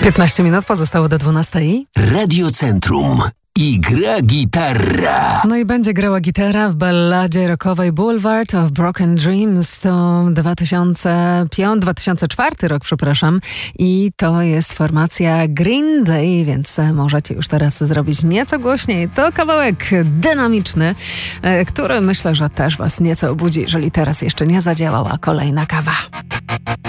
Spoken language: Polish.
15 minut pozostało do 12. Radio Centrum. I gra gitarra. No i będzie grała gitara w balladzie rockowej Boulevard of Broken Dreams. To 2004 rok, przepraszam. I to jest formacja Green Day, więc możecie już teraz zrobić nieco głośniej. To kawałek dynamiczny, który myślę, że też was nieco obudzi, jeżeli teraz jeszcze nie zadziałała kolejna kawa.